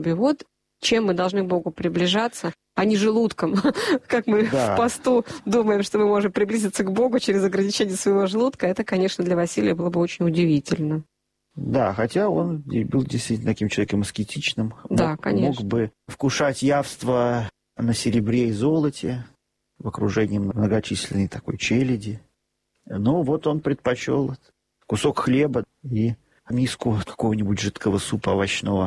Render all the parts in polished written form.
И вот чем мы должны к Богу приближаться, а не желудком, как мы в посту думаем, что мы можем приблизиться к Богу через ограничение своего желудка, это, конечно, для Василия было бы очень удивительно. Да, хотя он был действительно таким человеком аскетичным. Да, конечно. Мог бы вкушать явство на серебре и золоте в окружении многочисленной такой челяди. Но вот он предпочел кусок хлеба и миску какого-нибудь жидкого супа овощного.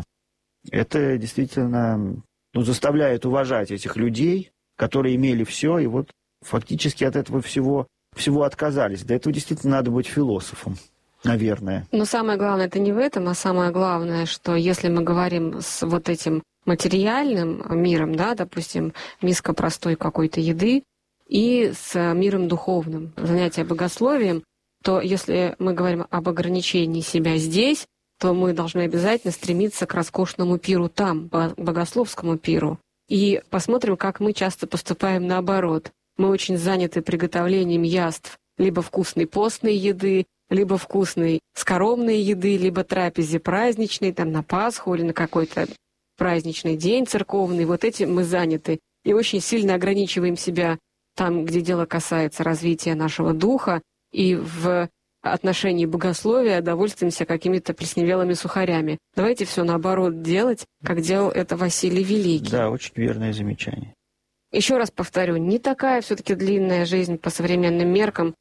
Это действительно заставляет уважать этих людей, которые имели все, и вот фактически от этого всего отказались. Для этого действительно надо быть философом, наверное. Но самое главное это не в этом, а самое главное, что если мы говорим с вот этим материальным миром, да, допустим, миска простой какой-то еды, и с миром духовным, занятие богословием, то если мы говорим об ограничении себя здесь, то мы должны обязательно стремиться к роскошному пиру там, богословскому пиру. И посмотрим, как мы часто поступаем наоборот. Мы очень заняты приготовлением яств, либо вкусной постной еды, либо вкусной скоромной еды, либо трапезе праздничной, там на Пасху или на какой-то праздничный день церковный. Вот этим мы заняты. И очень сильно ограничиваем себя там, где дело касается развития нашего духа, и в отношении богословия довольствуемся какими-то плесневелыми сухарями. Давайте все наоборот делать, как делал это Василий Великий. Да, очень верное замечание. Еще раз повторю, не такая все-таки длинная жизнь по современным меркам.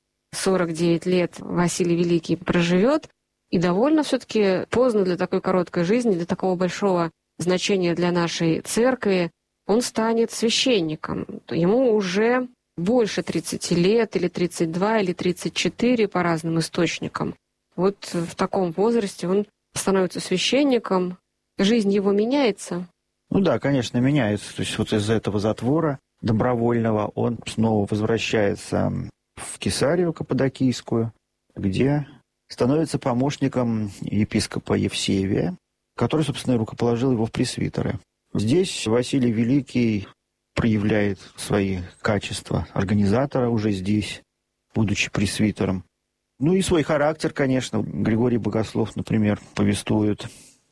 49 лет Василий Великий проживет, и довольно все-таки поздно для такой короткой жизни, для такого большого значения для нашей церкви, он станет священником. Ему уже больше 30 лет, или 32, или 34 по разным источникам. Вот в таком возрасте он становится священником, жизнь его меняется. Ну да, конечно, меняется. То есть вот из этого затвора добровольного он снова возвращается в Кесарию Каппадокийскую, где становится помощником епископа Евсевия, который, собственно, рукоположил его в пресвитеры. Здесь Василий Великий проявляет свои качества организатора уже здесь, будучи пресвитером. Ну и свой характер, конечно. Григорий Богослов, например, повествует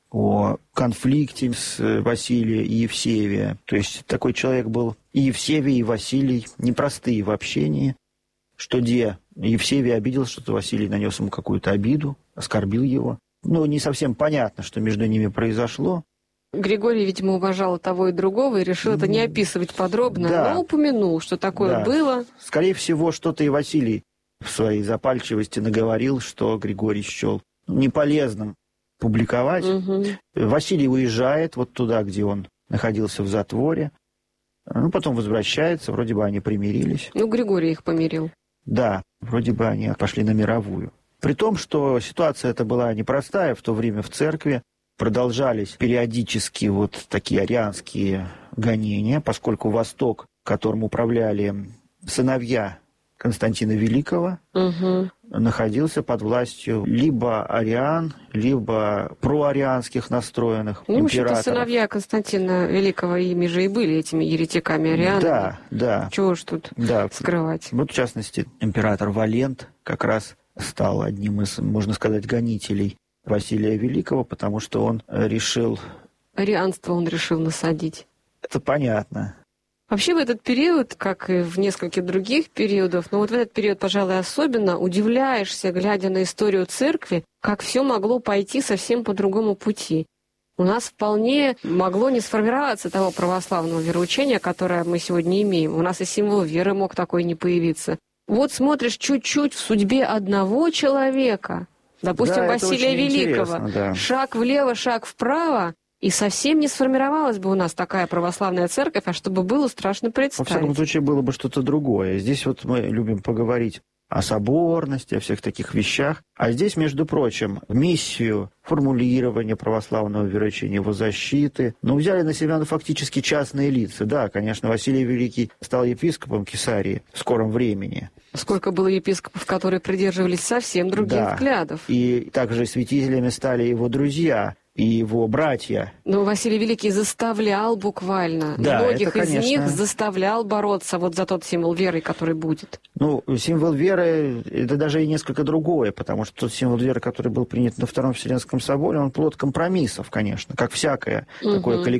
о конфликте с Василия и Евсевия. То есть такой человек был и Евсевий, и Василий, непростые в общении. Что Евсевий обиделся, что Василий нанес ему какую-то обиду, оскорбил его. Ну, не совсем понятно, что между ними произошло. Григорий, видимо, уважал того и другого и решил это не описывать подробно, да, но упомянул, что такое было. Скорее всего, что-то и Василий в своей запальчивости наговорил, что Григорий счел неполезным публиковать. Василий уезжает вот туда, где он находился в затворе. Ну, потом возвращается, вроде бы они примирились. Ну, Григорий их помирил. Да, вроде бы они пошли на мировую. При том, что ситуация эта была непростая, в то время в церкви продолжались периодически вот такие арианские гонения, поскольку Восток, которым управляли сыновья Константина Великого, находился под властью либо ариан, либо проарианских настроенных императоров. В сыновья Константина Великого ими же и были этими еретиками-арианами. Да. Чего ж тут скрывать? Вот, в частности, император Валент как раз стал одним из, можно сказать, гонителей Василия Великого, потому что он решил... Арианство он решил насадить. Это понятно. Вообще в этот период, как и в нескольких других периодов, но вот в этот период, пожалуй, особенно удивляешься, глядя на историю церкви, как все могло пойти совсем по другому пути. У нас вполне могло не сформироваться того православного вероучения, которое мы сегодня имеем. У нас и символ веры мог такой не появиться. Вот смотришь чуть-чуть в судьбе одного человека, допустим, Василия Великого, шаг влево, шаг вправо, и совсем не сформировалась бы у нас такая православная церковь, а чтобы было страшно представить. Во всяком случае, было бы что-то другое. Здесь вот мы любим поговорить о соборности, о всех таких вещах. А здесь, между прочим, миссию формулирования православного вероучения, его защиты, взяли на себя фактически частные лица. Да, конечно, Василий Великий стал епископом Кесарии в скором времени. Сколько было епископов, которые придерживались совсем других взглядов. И также святителями стали его друзья. и его братья. Но Василий Великий заставлял буквально. Да, многих это, из них заставлял бороться вот за тот символ веры, который будет. Ну, символ веры – это даже и несколько другое, потому что тот символ веры, который был принят на Втором Вселенском соборе, он плод компромиссов, конечно, как всякое такое коллективное